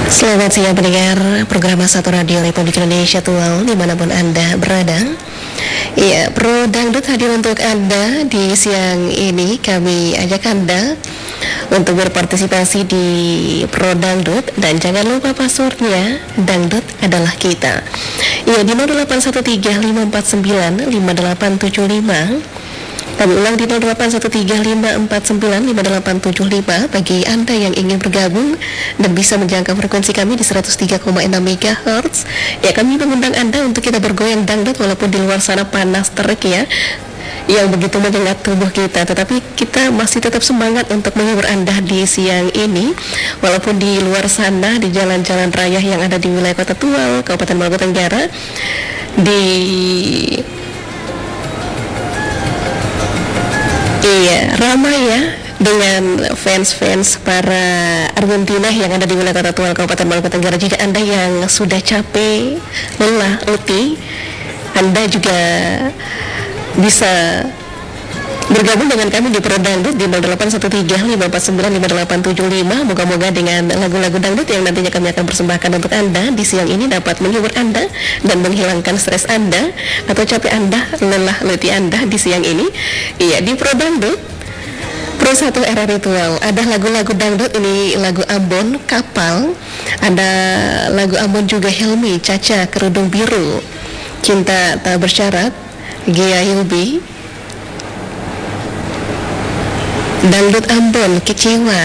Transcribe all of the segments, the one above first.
Selamat siang pendengar program Satu Radio Republik Indonesia Tual dimanapun Anda berada. Iya, Pro Dangdut hadir untuk Anda di siang ini. Kami ajak Anda untuk berpartisipasi di Pro Dangdut. Dan jangan lupa passwordnya, Dangdut adalah kita. Iya, di 081354955875. Kami ulang di 081354955875 bagi Anda yang ingin bergabung dan bisa menjangkau frekuensi kami di 103,6 MHz. Ya, kami mengundang Anda untuk kita bergoyang dangdut walaupun di luar sana panas terik ya, yang begitu menyengat tubuh kita, tetapi kita masih tetap semangat untuk menghibur Anda di siang ini walaupun di luar sana di jalan-jalan raya yang ada di wilayah Kota Tual, Kabupaten Maluku Tenggara, Iya, ramai ya dengan fans-fans para Argentina yang ada di wilayah Kota Tual, Kabupaten Maluku Tenggara. Jika Anda yang sudah capek, lelah, letih, Anda juga bisa bergabung dengan kami di Pro Dangdut di 081354955875. Moga-moga dengan lagu-lagu dangdut yang nantinya kami akan persembahkan untuk Anda di siang ini dapat menghibur Anda dan menghilangkan stres Anda atau capek Anda, lelah letih Anda di siang ini. Iya, di Pro Dangdut Pro 1 Era Ritual ada lagu-lagu dangdut. Ini lagu Ambon, Kapal, ada lagu Ambon juga Helmi, Caca, Kerudung Biru, Cinta Tak Bersyarat, Gia Yubi, Dangdut Ambon, Kecewa,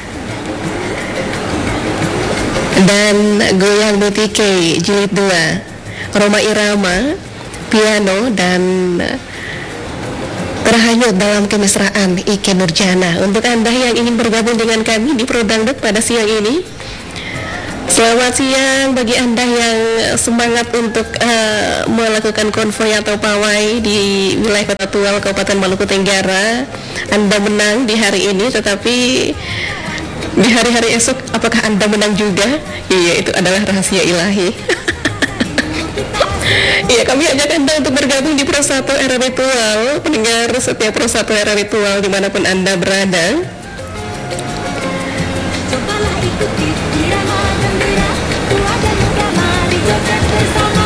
dan Goyang BTK Jilid 2, Roma Irama, Piano, dan Terhanyut Dalam Kemesraan, Ike Nurjana. Untuk Anda yang ingin bergabung dengan kami di Pro Dangdut pada siang ini, selamat siang bagi Anda yang semangat untuk melakukan konvoy atau pawai di wilayah Kota Tual, Kabupaten Maluku Tenggara. Anda menang di hari ini, tetapi di hari-hari esok apakah Anda menang juga? Iya, itu adalah rahasia ilahi. Iya, kami ajak Anda untuk bergabung di Pro 1 Era Ritual. Pendengar setiap Pro 1 Era Ritual dimanapun Anda berada, Cobalah ikuti irama gembira, tua dan muda mari joget bersama.